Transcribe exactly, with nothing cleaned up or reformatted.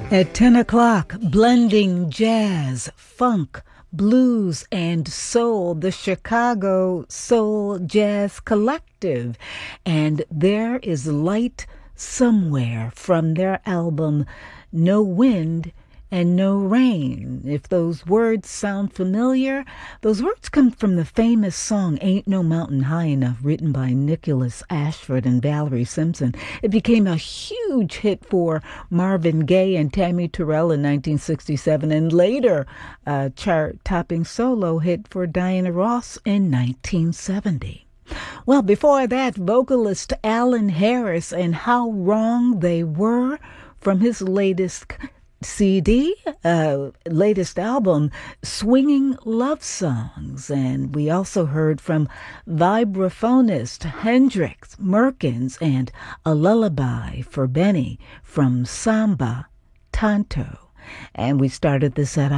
At ten o'clock, blending jazz, funk, blues, and soul, the Chicago Soul Jazz Collective. And there is light somewhere from their album, No Wind and No Rain. If those words sound familiar, those words come from the famous song Ain't No Mountain High Enough, written by Nicholas Ashford and Valerie Simpson. It became a huge hit for Marvin Gaye and Tammy Terrell in nineteen sixty-seven, and later a chart-topping solo hit for Diana Ross in nineteen seventy. Well, before that, vocalist Alan Harris and How Wrong They Were from his latest C D, uh, latest album, Swinging Love Songs. And we also heard from vibraphonist Hendrix Merkins and A Lullaby for Benny from Samba Tanto. And we started this set